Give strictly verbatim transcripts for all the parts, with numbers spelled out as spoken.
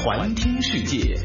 环听世界。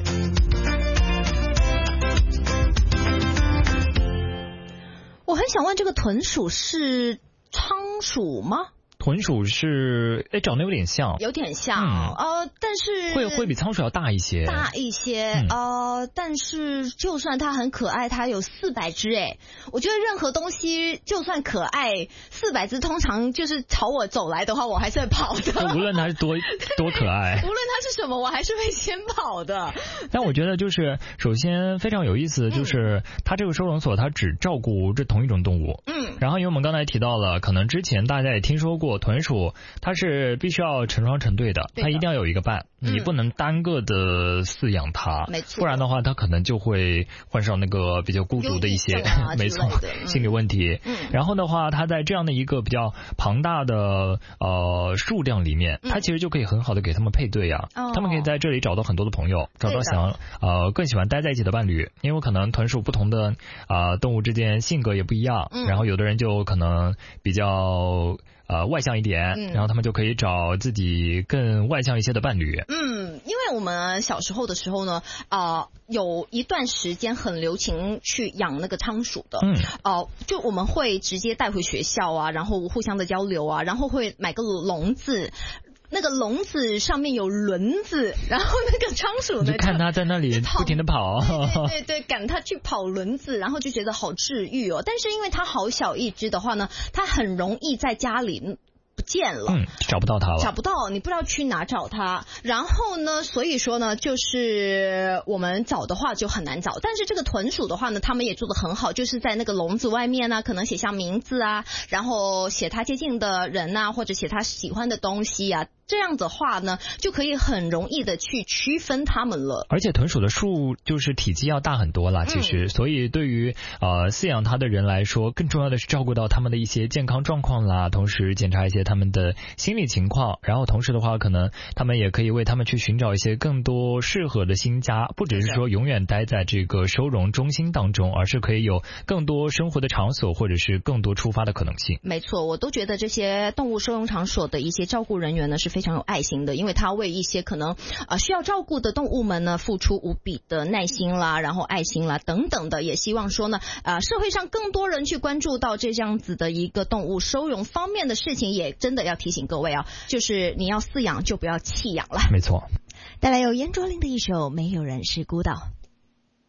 我很想问，这个豚鼠是仓鼠吗？ 豚鼠是，哎，长得有点像， 有点像，嗯、呃，但是会会比仓鼠要大一些， 大一些，嗯、呃，但是就算它很可爱，它有四百只，哎，我觉得任何东西就算可爱，四百只通常就是朝我走来的话，我还是会跑的。 无论它是多多可爱， 无论它是什么，我还是会先跑的。 但我觉得就是，首先非常有意思的就是，嗯、它这个收容所它只照顾这同一种动物，嗯，然后因为我们刚才提到了，可能之前大家也听说过。豚鼠它是必须要成双成对的，它一定要有一个伴，嗯、你不能单个的饲养它，没错，不然的话它可能就会患上那个比较孤独的一些，啊、没错，嗯、心理问题。嗯、然后的话，它在这样的一个比较庞大的呃数量里面，它其实就可以很好的给他们配对啊，嗯、他们可以在这里找到很多的朋友，找到想呃更喜欢待在一起的伴侣，因为可能豚鼠不同的啊、呃、动物之间性格也不一样，嗯、然后有的人就可能比较。呃，外向一点，嗯、然后他们就可以找自己更外向一些的伴侣。 嗯，因为我们小时候的时候呢，啊、呃，有一段时间很流行去养那个仓鼠的，嗯，哦、呃，就我们会直接带回学校啊，然后互相的交流啊，然后会买个笼子。那个笼子上面有轮子，然后那个仓鼠呢， 就看它在那里不停地跑， 对对 对, 对，赶它去跑轮子，然后就觉得好治愈哦。但是因为它好小一只的话呢，它很容易在家里不见了， 嗯，找不到它了， 找不到，你不知道去哪找它。然后呢，所以说呢，就是我们找的话就很难找。但是这个豚鼠的话呢，他们也做得很好，就是在那个笼子外面呢，可能写下名字啊，然后写他接近的人啊，或者写他喜欢的东西啊。这样的话呢，就可以很容易的去区分它们了。 而且豚鼠的数就是体积要大很多啦，其实，嗯、所以对于呃饲养它的人来说，更重要的是照顾到他们的一些健康状况啦，同时检查一些他们的心理情况，然后同时的话，可能他们也可以为他们去寻找一些更多适合的新家，不只是说永远待在这个收容中心当中，而是可以有更多生活的场所，或者是更多出发的可能性。 没错，我都觉得这些动物收容场所的一些照顾人员呢是非常有爱心的，因为他为一些可能呃需要照顾的动物们呢付出无比的耐心啦，然后爱心啦等等的，也希望说呢呃社会上更多人去关注到这样子的一个动物收容方面的事情，也真的要提醒各位啊，就是你要饲养就不要弃养了。 没错。 带来有严卓林的一首《没有人是孤岛》。